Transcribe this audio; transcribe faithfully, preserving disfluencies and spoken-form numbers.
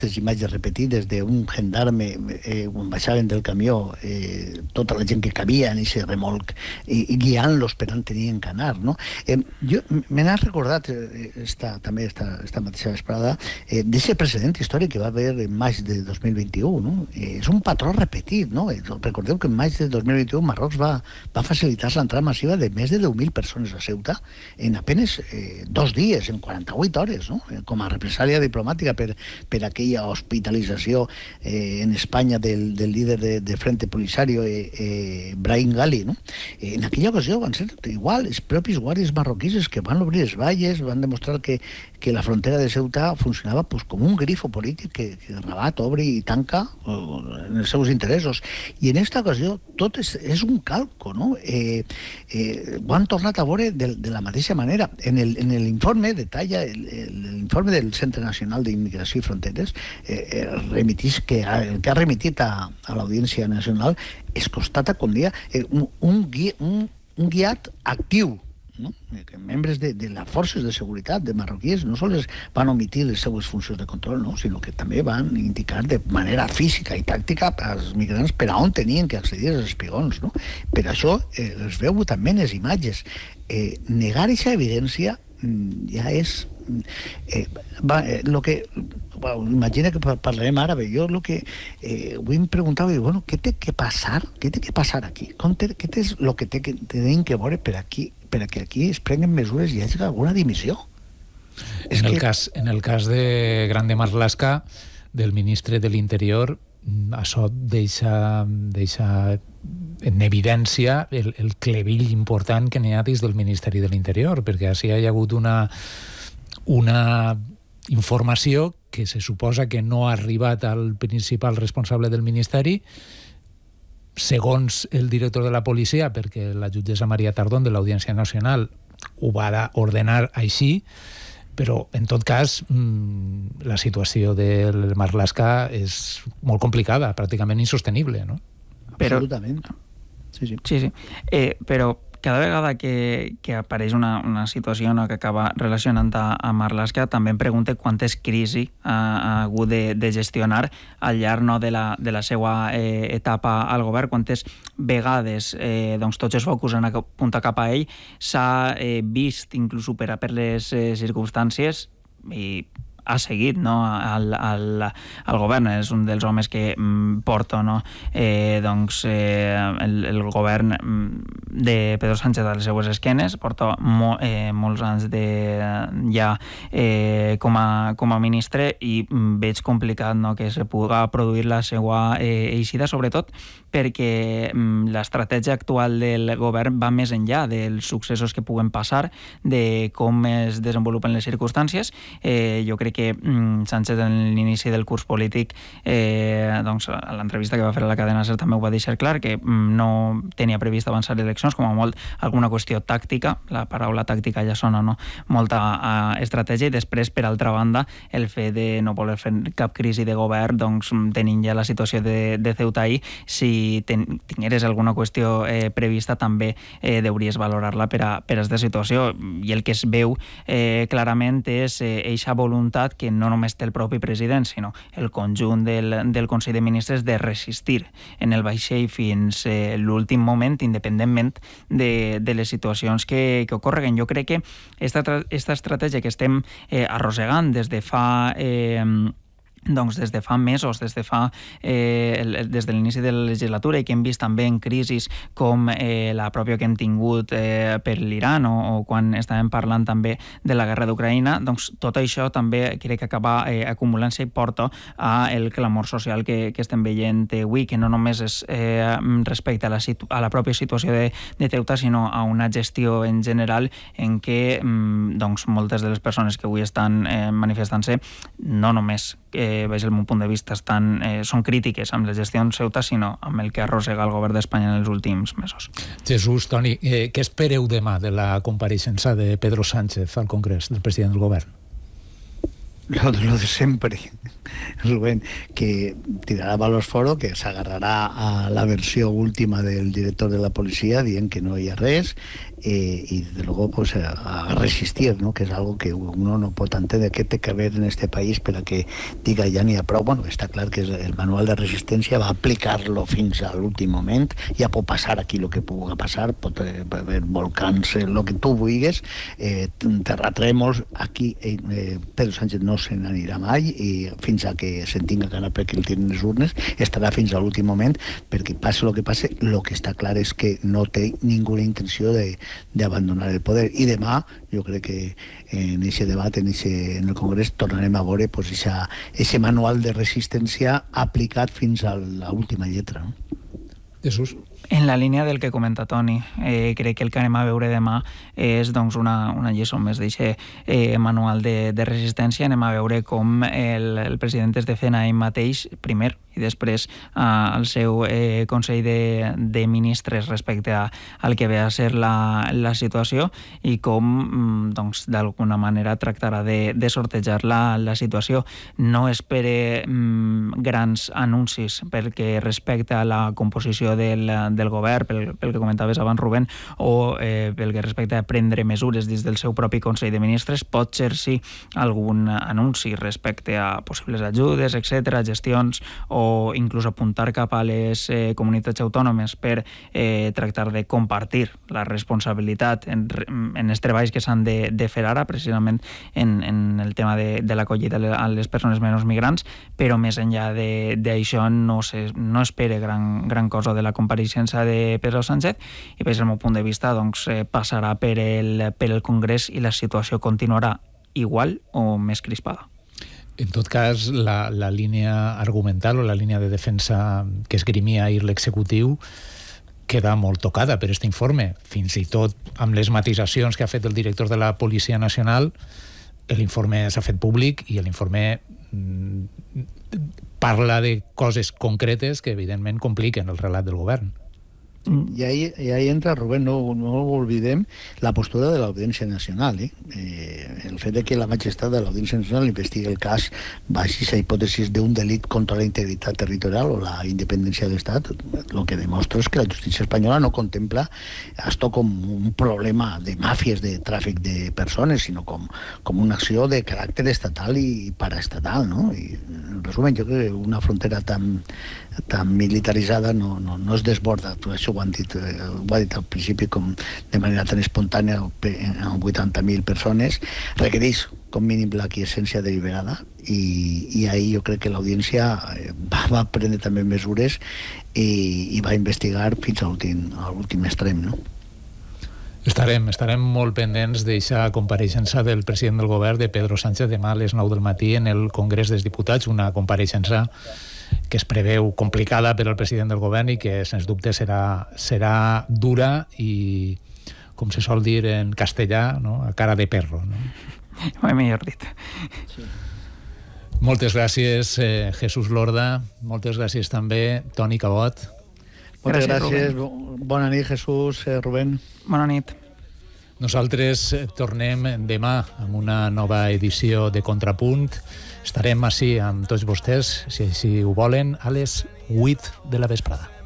les imatges repetides d'un gendarme eh, quan baixaven del camió, eh, tota la gent que cabia en aquest remolc i, i guiant-los per on tenien que anar, no? Eh, jo me n'he recordat eh, esta, també esta, esta mateixa vesprada eh, d'aquest precedent històric que va haver en maig de dos mil vint-i-u, no? Eh, és un patró repetit, no? Eh, recordeu que en maig de dos mil vint-i-u Marroc va, va facilitar l'entrada massiva de més de deu mil persones a Ceuta en apenas eh, dos dies, en quaranta-vuit hores, no? Eh, com a represàlia diplomàtica per, per aquell hospitalització eh, en Espanya del, del líder de, de Frente Polisario eh, eh, Brahim Ghali, no? Eh, en aquella ocasió van ser igual els propis guàrdies marroquins que van obrir les valles, van demostrar que, que la frontera de Ceuta funcionava pues, com un grifo polític que, que Rabat obre i tanca o, en els seus interessos, i en aquesta ocasió tot és, és un calco, no? Eh, eh, ho han tornat a veure de, de la mateixa manera. En l'informe detalla l'informe del Centre Nacional d'Immigració i Fronteres eh, eh, remitís que, el que ha remitit a, a l'Audiència Nacional es constata com dia eh, un, un, gui, un, un guiat actiu, no? Que membres de, de les forces de seguretat de marroquins no sols van omitir les seues funcions de control, no? Sinó que també van indicar de manera física i tàctica als migrants per a on tenien que accedir els espigons, no? Per això eh, es veu també en les imatges. Eh, negar aquesta evidència ja és eh, va, eh, lo que bueno, imagina que parlarem àrabe. Jo el que eh, avui em preguntava, bueno, què té que passar què té que passar aquí? Com té, què és el que té que, tenim que veure per aquí per a que aquí es prenguen mesures i hi hagi alguna dimissió? En el, que... cas, en el cas de Grande Marlaska, del ministre de l'Interior, això deixa, deixa en evidència el, el clevill important que n'hi ha dins del Ministeri de l'Interior, perquè així hi ha hagut una, una informació que se suposa que no ha arribat al principal responsable del Ministeri, segons el director de la policia, perquè la jutgessa Maria Tardón de l'Audiència Nacional ho va ordenar així, però en tot cas la situació del Marlaska és molt complicada, pràcticament insostenible, no? Però, absolutament. Sí, sí. Sí, sí. Eh, però cada vegada que, que apareix una, una situació, no, que acaba relacionant a, a Marlaska, també em pregunte quantes crisis ha, ha hagut de, de gestionar al llarg, no, de, la, de la seva eh, etapa al govern, quantes vegades eh, doncs, tots els focus han apuntat cap a ell, s'ha eh, vist inclús superar per les eh, circumstàncies i ha seguit, no, al, al, al govern. És un dels homes que mm, porta, no, eh, doncs, eh, el, el govern de Pedro Sánchez a les seues esquenes, porta mo, eh, molts anys de, ja eh, com, a, com a ministre, i veig complicat, no, que se pugui produir la seva eh, eixida, sobretot perquè mm, l'estratègia actual del govern va més enllà dels successos que puguen passar, de com es desenvolupen les circumstàncies. Eh, jo crec que mm, Sánchez en l'inici del curs polític, eh, doncs, a l'entrevista que va fer a la cadena SER també ho va deixar clar, que mm, no tenia previst avançar eleccions, com a molt alguna qüestió tàctica, la paraula tàctica ja sona, no? Molta uh, estratègia, i després, per altra banda, el fet de no voler fer cap crisi de govern, doncs tenint ja la situació de, de Ceuta ahí, si ten, tingueres alguna qüestió eh, prevista també eh, deuries valorar-la per a, per a aquesta situació, i el que es veu eh, clarament és eixa eh, voluntat que no només té el propi president, sinó el conjunt del, del Consell de Ministres de resistir en el vaixell fins eh, l'últim moment, independentment de, de les situacions que, que ocorreguen. Jo crec que esta, esta estratègia que estem eh, arrossegant des de fa... Eh, doncs des de fa mesos, des de fa eh, el, des de l'inici de la legislatura, i que hem vist també en crisis com eh, la pròpia que hem tingut eh, per l'Iran, o, o quan estàvem parlant també de la guerra d'Ucraïna, doncs tot això també crec que acaba eh, acumulant-se i porta a el clamor social que, que estem veient avui, que no només és eh, respecte a la, situ- a la pròpia situació de, de Ceuta, sinó a una gestió en general en què mm, doncs, moltes de les persones que avui estan eh, manifestant-se no només eh, des del meu punt de vista estan, eh, són crítiques amb la gestió en Ceuta, sinó amb el que arrossega el govern d'Espanya en els últims mesos. Jesús, Toni, eh, què espereu demà de la compareixença de Pedro Sánchez al Congrés, del president del govern? lo, lo de siempre, Rubén, que tirará balos foro, que s'agarrarà a la versió última del director de la policia dient que no hi ha res, eh, y desde luego pues a, a resistir, ¿no? Que es algo que uno no pot entendre què té que haver en este país per a que diga ja n'hi ha prou. Bueno, està clar que el manual de resistència va aplicar-lo fins a l'últim moment, ja pot passar aquí el que pugui passar, pot haver volcans, el que tu vulguis, eh, terratrèmols, aquí eh, Pedro Sánchez no se n'anirà mai i fins a que se'n tinga que anar perquè el tiren les urnes, estarà fins a l'últim moment, perquè passe el que passe, el que està clar és que no té ninguna intenció de d'abandonar el poder. I demà, jo crec que en aquest debat, en, ese, en el Congrés, tornarem a veure pues, ese manual de resistència aplicat fins a l'última lletra. No? Jesús. En la línia del que comenta Toni, eh, crec que el que anem a veure demà és doncs, una, una lliçó més d'aquest eh, manual de, de resistència. Anem a veure com el, el president es defèn a ell mateix, primer, i després eh, al seu eh, Consell de, de Ministres respecte a, al que ve a ser la, la situació i com doncs, d'alguna manera tractarà de, de sortejar la, la situació. No espere mm, grans anuncis perquè respecte a la composició del, del govern, pel, pel que comentaves abans, Rubén, o eh, pel que respecta a prendre mesures des del seu propi Consell de Ministres. Pot ser, sí, algun anunci respecte a possibles ajudes, etcètera, gestions, o inclús apuntar cap a les eh, comunitats autònomes per eh, tractar de compartir la responsabilitat en, en els treballs que s'han de, de fer ara, precisament en, en el tema de, de l'acollida a les persones menys migrants, però més enllà d'això no, se, no espere gran, gran cosa de la compareixença de Pedro Sánchez i, des del meu punt de vista, doncs, eh, passarà per el, per el Congrés i la situació continuarà igual o més crispada. En tot cas, la, la línia argumental o la línia de defensa que esgrimia ahir l'executiu queda molt tocada per aquest informe. Fins i tot amb les matisacions que ha fet el director de la Policia Nacional, l'informe s'ha fet públic i l'informe parla de coses concretes que evidentment compliquen el relat del govern. Y ahí, y ahí entra, Rubén, no, no olvidem la postura de l'Audiència Nacional. Eh? Eh, el fet de que la majestat de l'Audiència Nacional investigui el cas baixi la hipòtesis d'un delit contra la integritat territorial o la independència de l'Estat, el que demostra és que la justícia espanyola no contempla esto com un problema de màfies de tràfic de persones, sinó com, com una acció de caràcter estatal i paraestatal. No? I, en resum, jo crec que una frontera tan, tan militaritzada no, no, no es desborda. Això ho han dit, ho ha dit al principi com de manera tan espontània amb vuitanta mil persones, requereix com mínim la quiescència deliberada i, i ahir jo crec que l'audiència va, va prendre també mesures i, i va investigar fins a l'últim extrem, no? Estarem, estarem molt pendents d'eixa compareixença del president del govern, de Pedro Sánchez, demà a les nou del matí en el Congrés dels Diputats, una compareixença que es preveu complicada per al president del govern i que, sens dubte, serà, serà dura i, com se sol dir en castellà, no? A cara de perro. No? Mai millor dit. Sí. Moltes gràcies, eh, Jesús Lorda. Moltes gràcies també, Toni Cabot. Moltes gràcies. gràcies. Bona nit, Jesús, eh, Rubén. Bona nit. Nosaltres tornem demà amb una nova edició de Contrapunt. Estarem així amb tots vostès, si així ho volen, a les vuit de la vesprada.